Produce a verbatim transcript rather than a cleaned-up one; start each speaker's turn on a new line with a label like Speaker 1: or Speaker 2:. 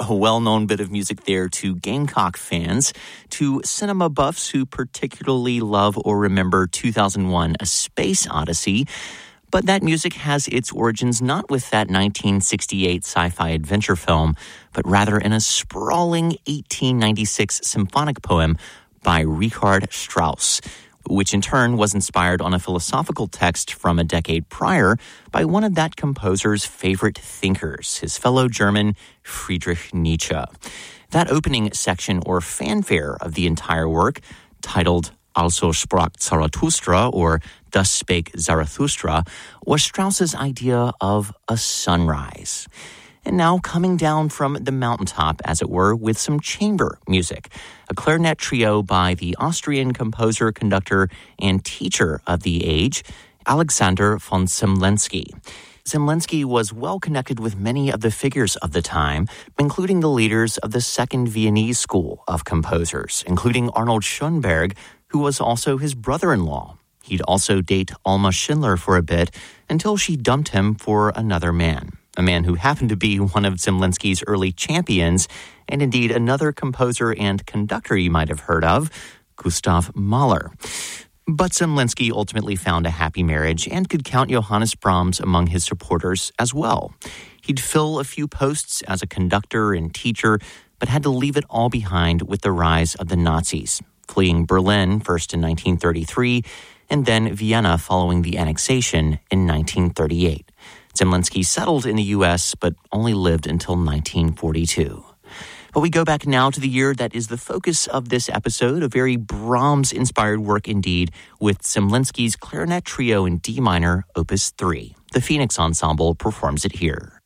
Speaker 1: A well-known bit of music there to Gamecock fans, to cinema buffs who particularly love or remember two thousand one: A Space Odyssey. But that music has its origins not with that nineteen sixty-eight sci-fi adventure film, but rather in a sprawling eighteen ninety-six symphonic poem by Richard Strauss, which in turn was inspired on a philosophical text from a decade prior by one of that composer's favorite thinkers, his fellow German Friedrich Nietzsche. That opening section or fanfare of the entire work, titled Also sprach Zarathustra, or Thus Spake Zarathustra, was Strauss's idea of a sunrise. And now coming down from the mountaintop, as it were, with some chamber music, a clarinet trio by the Austrian composer, conductor, and teacher of the age, Alexander von Zemlinsky. Zemlinsky was well connected with many of the figures of the time, including the leaders of the Second Viennese School of composers, including Arnold Schoenberg, who was also his brother-in-law. He'd also date Alma Schindler for a bit until she dumped him for another man, a man who happened to be one of Zemlinsky's early champions, and indeed another composer and conductor you might have heard of, Gustav Mahler. But Zemlinsky ultimately found a happy marriage and could count Johannes Brahms among his supporters as well. He'd fill a few posts as a conductor and teacher, but had to leave it all behind with the rise of the Nazis, fleeing Berlin first in nineteen thirty-three and then Vienna following the annexation in nineteen thirty-eight. Zemlinsky settled in the U S, but only lived until nineteen forty-two. But we go back now to the year that is the focus of this episode, a very Brahms-inspired work indeed, with Zemlinsky's clarinet trio in D minor, Opus three. The Phoenix Ensemble performs it here.